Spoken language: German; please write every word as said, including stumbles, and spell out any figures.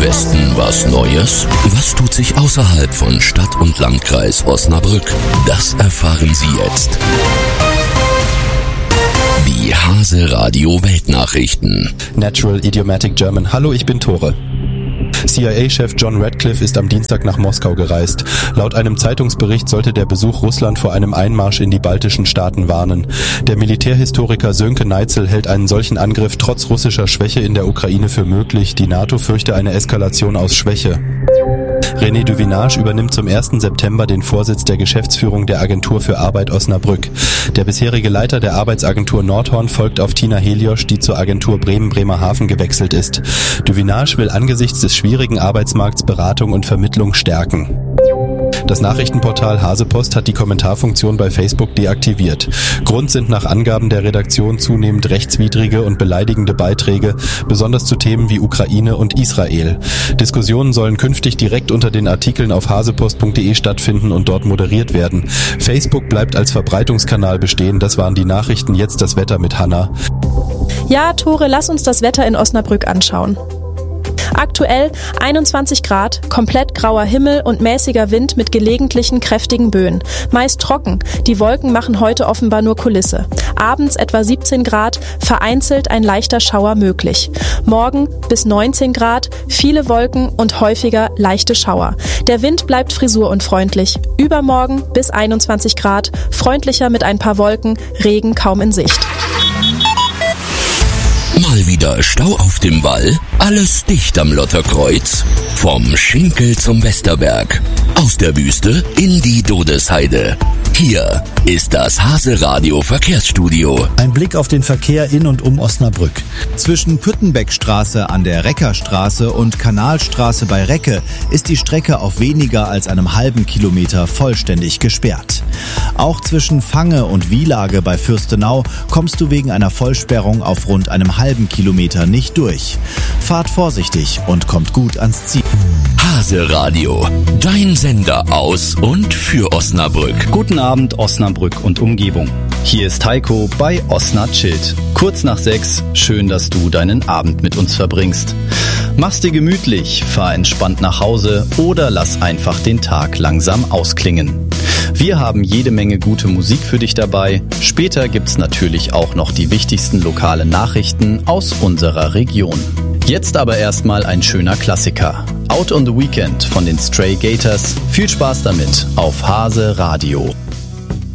Westen was Neues? Was tut sich außerhalb von Stadt und Landkreis Osnabrück? Das erfahren Sie jetzt. Die Hase Radio Weltnachrichten. Natural Idiomatic German. Hallo, ich bin Tore. C I A-Chef John Radcliffe ist am Dienstag nach Moskau gereist. Laut einem Zeitungsbericht sollte der Besuch Russland vor einem Einmarsch in die baltischen Staaten warnen. Der Militärhistoriker Sönke Neitzel hält einen solchen Angriff trotz russischer Schwäche in der Ukraine für möglich. Die NATO fürchte eine Eskalation aus Schwäche. René Duvinage übernimmt zum ersten September den Vorsitz der Geschäftsführung der Agentur für Arbeit Osnabrück. Der bisherige Leiter der Arbeitsagentur Nordhorn folgt auf Tina Heliosch, die zur Agentur Bremen-Bremerhaven gewechselt ist. Duvinage will angesichts des schwierigen Arbeitsmarkts Beratung und Vermittlung stärken. Das Nachrichtenportal Hasepost hat die Kommentarfunktion bei Facebook deaktiviert. Grund sind nach Angaben der Redaktion zunehmend rechtswidrige und beleidigende Beiträge, besonders zu Themen wie Ukraine und Israel. Diskussionen sollen künftig direkt unter den Artikeln auf hasepost punkt de stattfinden und dort moderiert werden. Facebook bleibt als Verbreitungskanal bestehen. Das waren die Nachrichten. Jetzt das Wetter mit Hanna. Ja, Tore, lass uns das Wetter in Osnabrück anschauen. Aktuell einundzwanzig Grad, komplett grauer Himmel und mäßiger Wind mit gelegentlichen kräftigen Böen. Meist trocken, die Wolken machen heute offenbar nur Kulisse. Abends etwa siebzehn Grad, vereinzelt ein leichter Schauer möglich. Morgen bis neunzehn Grad, viele Wolken und häufiger leichte Schauer. Der Wind bleibt frisurunfreundlich. Übermorgen bis einundzwanzig Grad, freundlicher mit ein paar Wolken, Regen kaum in Sicht. Mal wieder Stau auf dem Wall? Alles dicht am Lotterkreuz? Vom Schinkel zum Westerberg. Aus der Wüste in die Dodesheide. Hier ist das Hase-Radio Verkehrsstudio. Ein Blick auf den Verkehr in und um Osnabrück. Zwischen Püttenbeckstraße an der Reckerstraße und Kanalstraße bei Recke ist die Strecke auf weniger als einem halben Kilometer vollständig gesperrt. Auch zwischen Fange und Wielage bei Fürstenau kommst du wegen einer Vollsperrung auf rund einem halben Kilometer nicht durch. Fahrt vorsichtig und kommt gut ans Ziel. Hase-Radio, dein Sender aus und für Osnabrück. Guten Abend Osnabrück und Umgebung. Hier ist Heiko bei Osna Chillt. Kurz nach sechs, schön, dass du deinen Abend mit uns verbringst. Mach's dir gemütlich, fahr entspannt nach Hause oder lass einfach den Tag langsam ausklingen. Wir haben jede Menge gute Musik für dich dabei. Später gibt's natürlich auch noch die wichtigsten lokalen Nachrichten aus unserer Region. Jetzt aber erstmal ein schöner Klassiker. Out on the Weekend von den Stray Gators. Viel Spaß damit auf Hase Radio.